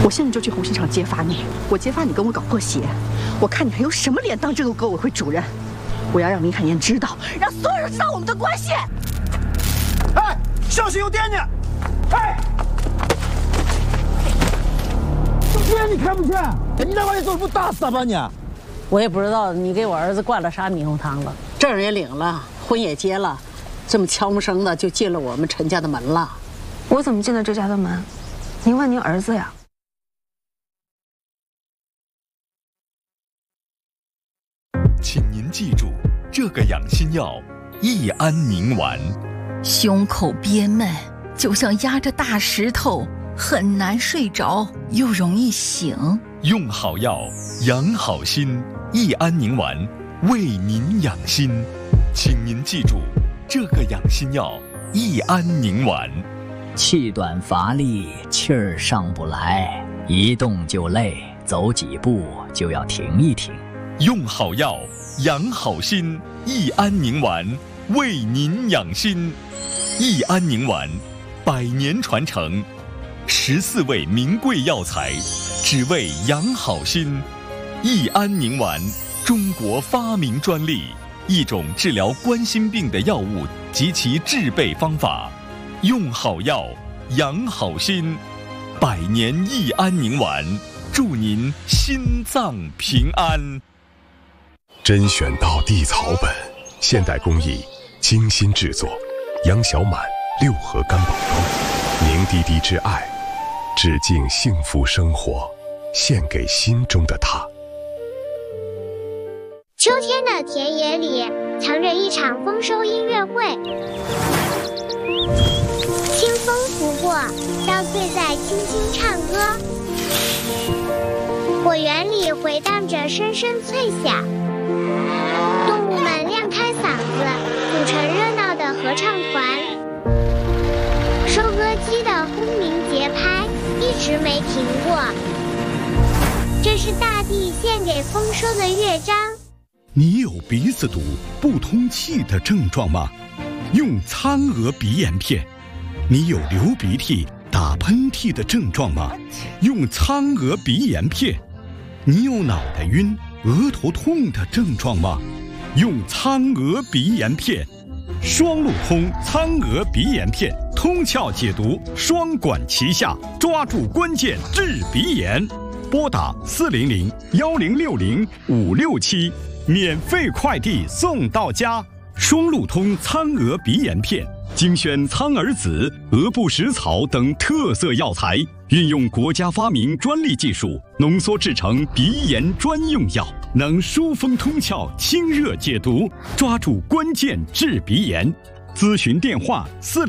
我现在就去红星厂揭发你，我揭发你跟我搞破鞋，我看你还有什么脸当这个革委会主任？我要让林海燕知道，让所有人知道我们的关系。 哎，小心有电呢！哎，有电你看不见？你在外面走不打死他吧你？ 我也不知道你给我儿子灌了啥猕猴汤了。证也领了，婚也结了，这么悄无声的就进了我们陈家的门了。 我怎么进了这家的门？您问您儿子呀。 请您记住，这个养心药益安宁丸。 胸口憋闷，就像压着大石头，很难睡着，又容易醒。 用好药，养好心。益安宁丸，为您养心。请您记住，这个养心药益安宁丸。 气短乏力，气儿上不来，一动就累，走几步就要停一停。 用好药，养好心。益安宁丸，为您养心。益安宁丸，100年传承，14味名贵药材，只为养好心。益安宁丸，中国发明专利，一种治疗冠心病的药物及其制备方法。用好药，养好心。100年益安宁丸，祝您心脏平安。 甄选道地草本，现代工艺，精心制作，杨小满6盒干宝装，凝滴滴之爱，致敬幸福生活，献给心中的他。 秋天的田野里藏着一场丰收音乐会，清风拂过，稻穗在轻轻唱歌，果园里回荡着声声脆响，动物们亮开嗓子，组成热闹的合唱团。收割机的轰鸣节拍一直没停过，这是大地献给丰收的乐章。 你有鼻子堵、不通气的症状吗？用苍娥鼻炎片。你有流鼻涕、打喷嚏的症状吗？用苍娥鼻炎片。你有脑袋晕、额头痛的症状吗？用苍娥鼻炎片。双路通苍娥鼻炎片，通窍解毒，双管齐下，抓住关键治鼻炎。拨打400-1060-567，免费快递送到家。双路通苍娥鼻炎片，精选苍耳子、鹅不食草等特色药材，运用国家发明专利技术，浓缩制成鼻炎专用药，能疏风通窍、清热解毒，抓住关键治鼻炎。咨询电话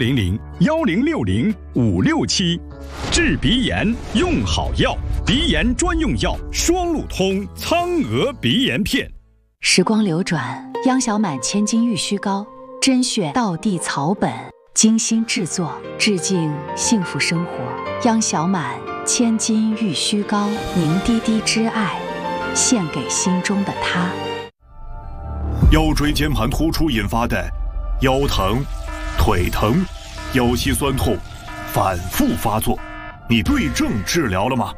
400-1060-567。治鼻炎用好药，鼻炎专用药双路通苍娥鼻炎片。 时光流转，央小满千金玉虚膏，甄选道地草本，精心制作，致敬幸福生活。央小满千金玉虚膏，凝滴滴之爱，献给心中的他。 腰椎间盘突出引发的腰疼、腿疼、腰膝酸痛反复发作，你对症治疗了吗？